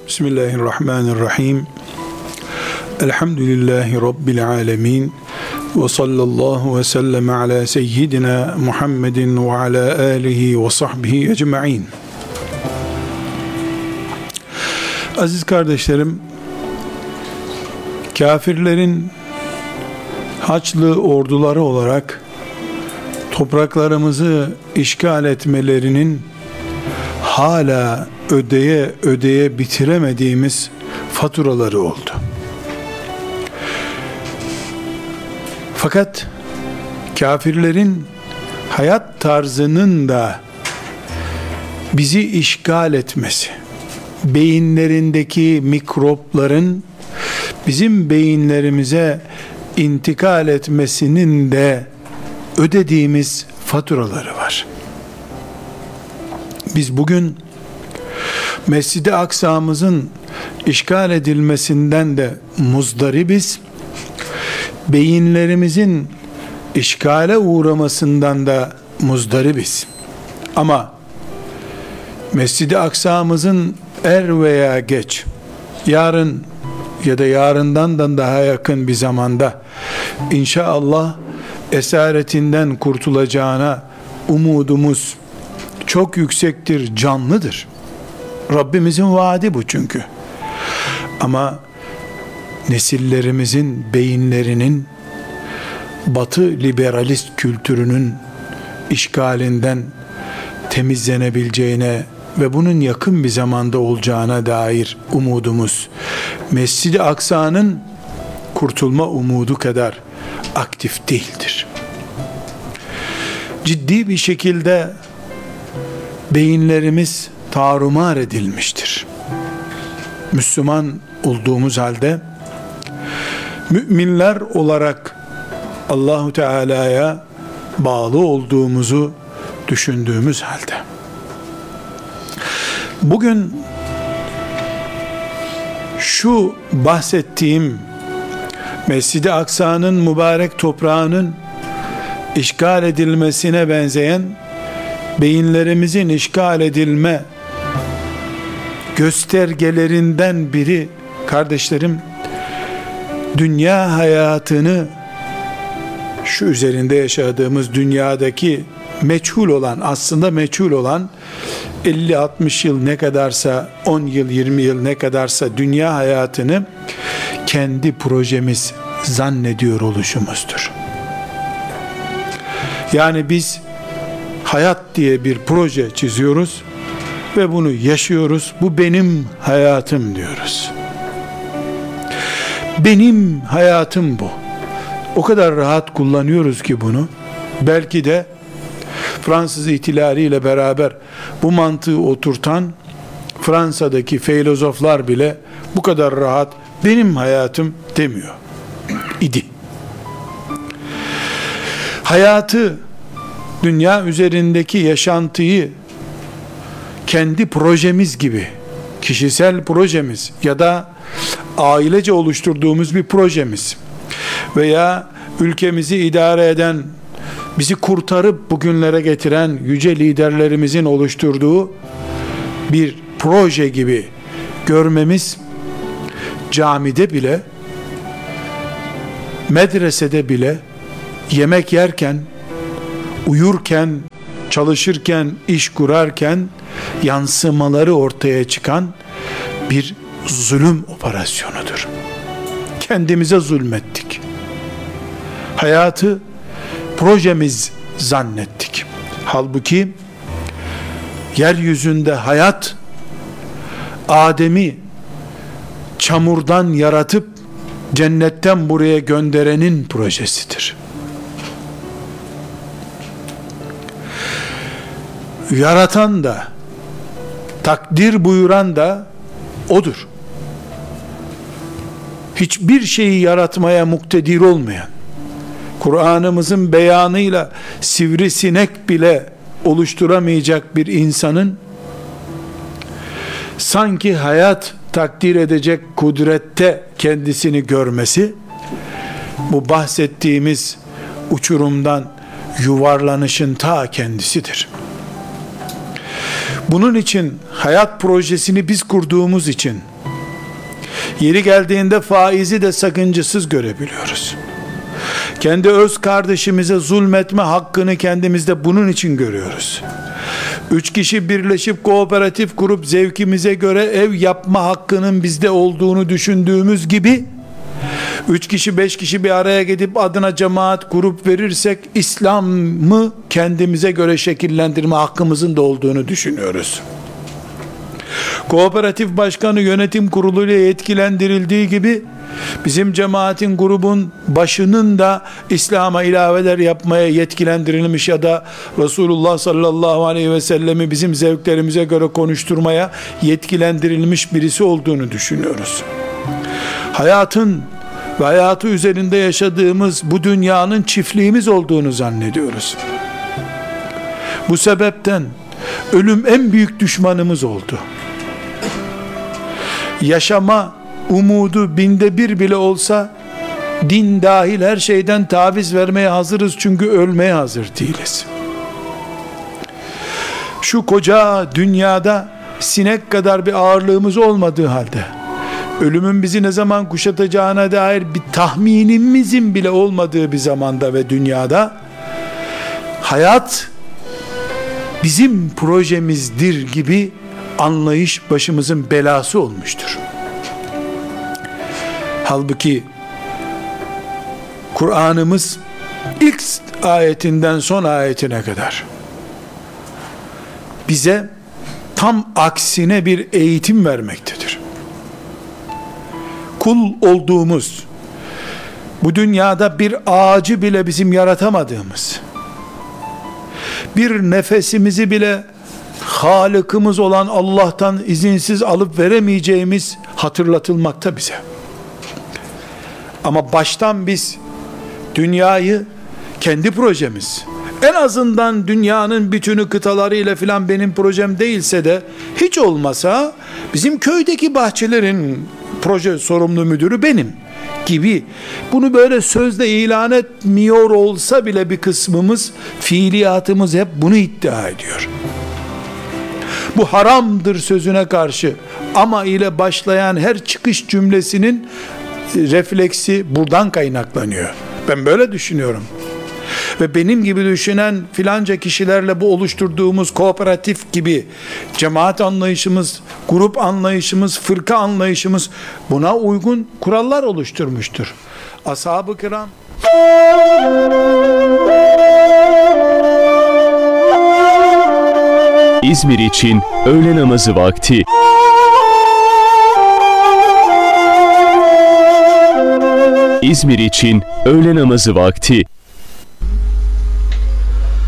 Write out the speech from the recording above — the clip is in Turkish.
Bismillahirrahmanirrahim. Elhamdülillahi Rabbil alemin. Ve sallallahu ve sellem ala seyyidina Muhammedin ve ala alihi ve sahbihi ecma'in. Aziz kardeşlerim, kafirlerin Haçlı orduları olarak topraklarımızı işgal etmelerinin hala ödeye bitiremediğimiz faturaları oldu. Fakat kafirlerin hayat tarzının da bizi işgal etmesi, beyinlerindeki mikropların bizim beyinlerimize intikal etmesinin de ödediğimiz faturaları var. Biz bugün Mescid-i Aksa'mızın işgal edilmesinden de muzdaribiz. Beyinlerimizin işgale uğramasından da muzdaribiz. Ama Mescid-i Aksa'mızın er veya geç, yarın ya da yarından da daha yakın bir zamanda inşallah esaretinden kurtulacağına umudumuz çok yüksektir, canlıdır. Rabbimizin vaadi bu çünkü. Ama nesillerimizin beyinlerinin Batı liberalist kültürünün işgalinden temizlenebileceğine ve bunun yakın bir zamanda olacağına dair umudumuz Mescid-i Aksa'nın kurtulma umudu kadar aktif değildir. Ciddi bir şekilde beyinlerimiz tarumar edilmiştir. Müslüman olduğumuz halde, müminler olarak Allahu Teala'ya bağlı olduğumuzu düşündüğümüz halde, bugün şu bahsettiğim Mescid-i Aksa'nın mübarek toprağının işgal edilmesine benzeyen beyinlerimizin işgal edilme göstergelerinden biri, kardeşlerim, dünya hayatını, şu üzerinde yaşadığımız dünyadaki meçhul olan, aslında meçhul olan 50-60 yıl ne kadarsa, 10 yıl 20 yıl ne kadarsa dünya hayatını kendi projemiz zannediyor oluşumuzdur. Yani biz hayat diye bir proje çiziyoruz ve bunu yaşıyoruz. Bu benim hayatım diyoruz. Benim hayatım bu. O kadar rahat kullanıyoruz ki bunu. Belki de Fransız ihtilali ile beraber bu mantığı oturtan Fransa'daki filozoflar bile bu kadar rahat benim hayatım demiyor idi. Hayatı, dünya üzerindeki yaşantıyı kendi projemiz gibi, kişisel projemiz ya da ailece oluşturduğumuz bir projemiz veya ülkemizi idare eden, bizi kurtarıp bugünlere getiren yüce liderlerimizin oluşturduğu bir proje gibi görmemiz, camide bile, medresede bile, yemek yerken, uyurken, çalışırken, iş kurarken yansımaları ortaya çıkan bir zulüm operasyonudur. Kendimize zulmettik. Hayatı projemiz zannettik. Halbuki yeryüzünde hayat, Adem'i çamurdan yaratıp cennetten buraya gönderenin projesidir. Yaratan da, takdir buyuran da odur. Hiçbir şeyi yaratmaya muktedir olmayan, Kur'an'ımızın beyanıyla sivrisinek bile oluşturamayacak bir insanın sanki hayat takdir edecek kudrette kendisini görmesi, bu bahsettiğimiz uçurumdan yuvarlanışın ta kendisidir. Bunun için hayat projesini biz kurduğumuz için Yeri geldiğinde faizi de sakıncasız görebiliyoruz. Kendi öz kardeşimize zulmetme hakkını kendimizde bunun için görüyoruz. 3 kişi birleşip kooperatif kurup zevkimize göre ev yapma hakkının bizde olduğunu düşündüğümüz gibi 3 kişi 5 kişi bir araya gidip adına cemaat kurup verirsek İslam'ı kendimize göre şekillendirme hakkımızın da olduğunu düşünüyoruz. Kooperatif başkanı yönetim kuruluyla yetkilendirildiği gibi bizim cemaatin, grubun başının da İslam'a ilaveler yapmaya yetkilendirilmiş ya da Resulullah sallallahu aleyhi ve sellemi bizim zevklerimize göre konuşturmaya yetkilendirilmiş birisi olduğunu düşünüyoruz. Hayatın ve hayatı üzerinde yaşadığımız bu dünyanın çiftliğimiz olduğunu zannediyoruz. Bu sebepten ölüm en büyük düşmanımız oldu. Yaşama umudu binde bir bile olsa din dahil her şeyden taviz vermeye hazırız, çünkü ölmeye hazır değiliz. Şu koca dünyada sinek kadar bir ağırlığımız olmadığı halde ölümün bizi ne zaman kuşatacağına dair bir tahminimizin bile olmadığı bir zamanda ve dünyada hayat bizim projemizdir gibi anlayış başımızın belası olmuştur. Halbuki Kur'an'ımız ilk ayetinden son ayetine kadar bize tam aksine bir eğitim vermektedir. Kul olduğumuz, bu dünyada bir ağacı bile bizim yaratamadığımız, bir nefesimizi bile Halık'ımız olan Allah'tan izinsiz alıp veremeyeceğimiz hatırlatılmakta bize. Ama baştan biz dünyayı kendi projemiz, en azından dünyanın bütünü kıtalarıyla filan benim projem değilse de hiç olmasa bizim köydeki bahçelerin proje sorumlu müdürü benim gibi, bunu böyle sözle ilan etmiyor olsa bile bir kısmımız, fiiliyatımız hep bunu iddia ediyor. Bu haramdır sözüne karşı ama ile başlayan her çıkış cümlesinin refleksi buradan kaynaklanıyor. Ben böyle düşünüyorum. Ve benim gibi düşünen filanca kişilerle bu oluşturduğumuz kooperatif gibi cemaat anlayışımız, grup anlayışımız, fırka anlayışımız buna uygun kurallar oluşturmuştur. Ashab-ı kiram İzmir için öğle namazı vakti. İzmir için öğle namazı vakti.